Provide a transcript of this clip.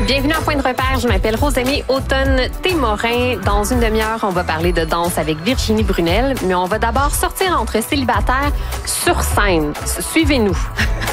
Bienvenue à Point de repère. Je m'appelle Rosemée Automne-Témorin. Dans une demi-heure, on va parler de danse avec Virginie Brunel, mais on va d'abord sortir entre célibataires sur scène. Suivez-nous.